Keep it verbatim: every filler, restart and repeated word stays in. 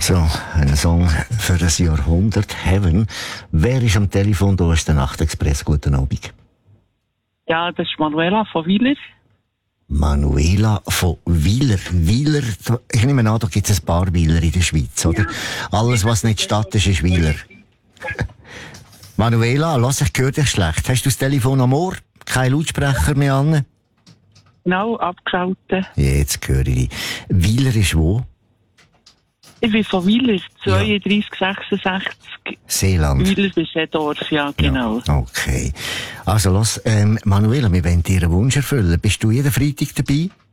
So, ein Song für das Jahrhundert, Heaven. Wer ist am Telefon? Da ist der Nachtexpress. Guten Abend. Ja, das ist Manuela von Wieler. Manuela von Wieler. Wieler, ich nehme an, da gibt es ein paar Wieler in der Schweiz, oder? Alles, was nicht Stadt ist, ist Wieler. Manuela, lass, ich höre dich schlecht. Hast du das Telefon am Ohr? Kein Lautsprecher mehr an? Genau, abgeschaltet. Jetzt höre ich dich. Wieler ist wo? Ich bin von Wieler, zweiunddreißig sechsundsechzig. Seeland. Wieler ist ein Dorf, ja, genau. Ja, okay. Also, los, ähm, Manuela, wir wollen dir einen Wunsch erfüllen. Bist du jeden Freitag dabei?